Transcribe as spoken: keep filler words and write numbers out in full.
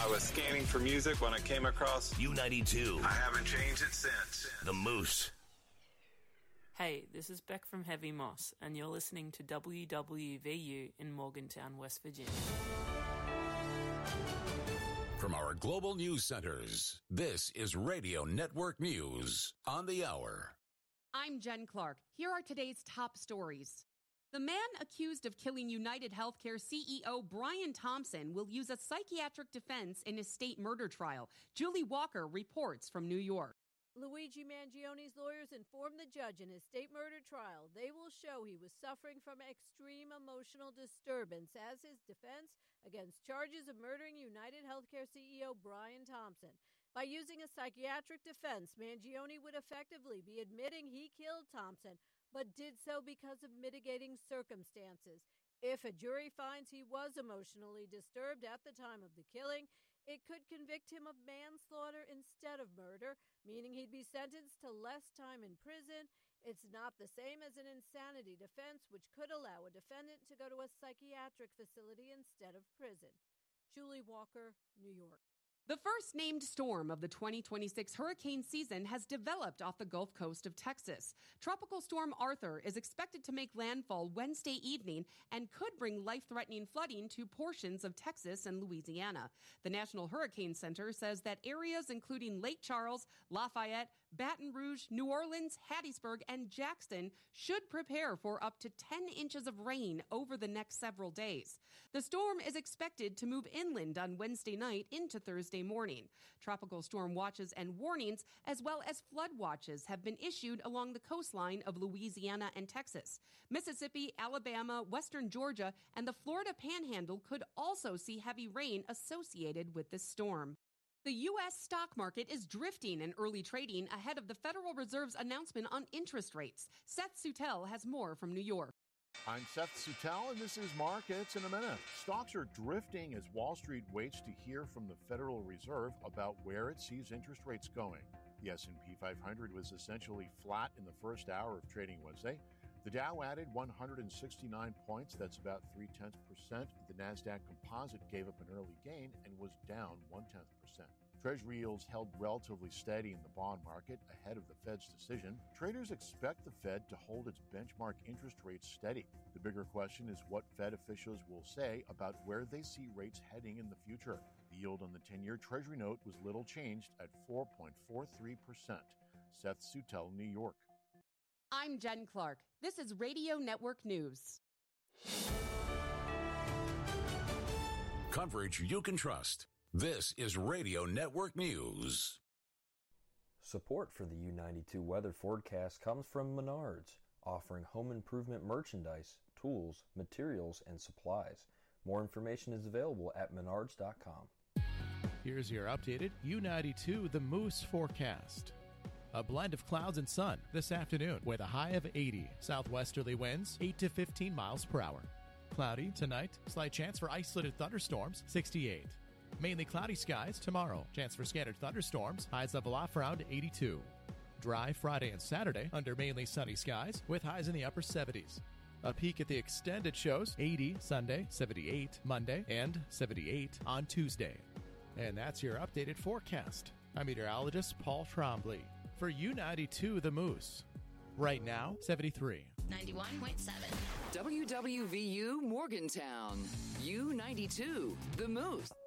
I was scanning for music when I came across U ninety-two. I haven't changed it since. The Moose. Hey, this is Beck from Heavy Moss, and you're listening to W W V U in Morgantown, West Virginia. From our global news centers, this is Radio Network News on the hour. I'm Jen Clark. Here are today's top stories. The man accused of killing United Healthcare C E O Brian Thompson will use a psychiatric defense in his state murder trial. Julie Walker reports from New York. Luigi Mangione's lawyers informed the judge in his state murder trial they will show he was suffering from extreme emotional disturbance as his defense against charges of murdering United Healthcare C E O Brian Thompson. By using a psychiatric defense, Mangione would effectively be admitting he killed Thompson, but did so because of mitigating circumstances. If a jury finds he was emotionally disturbed at the time of the killing, it could convict him of manslaughter instead of murder, meaning he'd be sentenced to less time in prison. It's not the same as an insanity defense, which could allow a defendant to go to a psychiatric facility instead of prison. Julie Walker, New York. The first named storm of the twenty twenty-six hurricane season has developed off the Gulf Coast of Texas. Tropical Storm Arthur is expected to make landfall Wednesday evening and could bring life-threatening flooding to portions of Texas and Louisiana. The National Hurricane Center says that areas including Lake Charles, Lafayette, Baton Rouge, New Orleans, Hattiesburg, and Jackson should prepare for up to ten inches of rain over the next several days. The storm is expected to move inland on Wednesday night into Thursday morning. Tropical storm watches and warnings, as well as flood watches, have been issued along the coastline of Louisiana and Texas. Mississippi, Alabama, western Georgia, and the Florida Panhandle could also see heavy rain associated with this storm. The U S stock market is drifting in early trading ahead of the Federal Reserve's announcement on interest rates. Seth Sutel has more from New York. I'm Seth Sutel, and this is Markets in a Minute. Stocks are drifting as Wall Street waits to hear from the Federal Reserve about where it sees interest rates going. The S and P five hundred was essentially flat in the first hour of trading Wednesday. The Dow added one hundred sixty-nine points, that's about three-tenths percent. The NASDAQ Composite gave up an early gain and was down one-tenth percent. Treasury yields held relatively steady in the bond market ahead of the Fed's decision. Traders expect the Fed to hold its benchmark interest rates steady. The bigger question is what Fed officials will say about where they see rates heading in the future. The yield on the ten-year Treasury note was little changed at four point four three percent. Seth Sutel, New York. I'm Jen Clark. This is Radio Network News. Coverage you can trust. This is Radio Network News. Support for the U ninety-two weather forecast comes from Menards, offering home improvement merchandise, tools, materials, and supplies. More information is available at menards dot com. Here's your updated U ninety-two The Moose forecast. A blend of clouds and sun this afternoon with a high of eighty. Southwesterly winds eight to fifteen miles per hour. Cloudy tonight, slight chance for isolated thunderstorms, sixty-eight. Mainly cloudy skies tomorrow. Chance for scattered thunderstorms. Highs level off around eighty-two. Dry Friday and Saturday under mainly sunny skies with highs in the upper seventies. A peek at the extended shows eighty Sunday, seventy-eight Monday, and seventy-eight on Tuesday. And that's your updated forecast. I'm meteorologist Paul Trombley for U ninety-two The Moose. Right now, seventy-three. ninety-one point seven. W W V U Morgantown. U ninety-two The Moose.